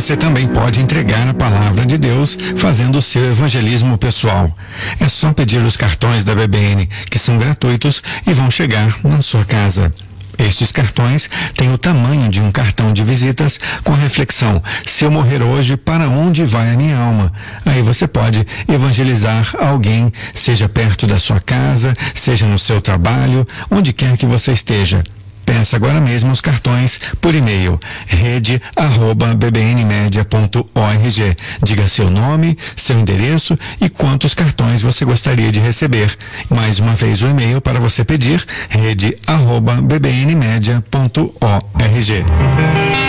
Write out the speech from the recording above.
Você também pode entregar a palavra de Deus fazendo o seu evangelismo pessoal. É só pedir os cartões da BBN, que são gratuitos e vão chegar na sua casa. Estes cartões têm o tamanho de um cartão de visitas com a reflexão: se eu morrer hoje, para onde vai a minha alma? Aí você pode evangelizar alguém, seja perto da sua casa, seja no seu trabalho, onde quer que você esteja. Peça agora mesmo os cartões por e-mail, rede@bbnmedia.org. Diga seu nome, seu endereço e quantos cartões você gostaria de receber. Mais uma vez o e-mail para você pedir, rede@bbnmedia.org.